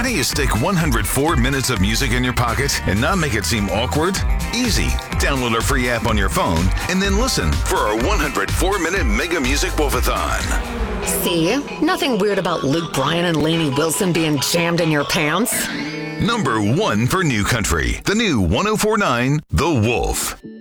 How do you stick 104 minutes of music in your pocket and not make it seem awkward? Easy. Download our free app on your phone and then listen for our 104-minute Mega Music Wolfathon. See? Nothing weird about Luke Bryan and Lainey Wilson being jammed in your pants. Number 1 for New Country, the new 104.9 The Wolf.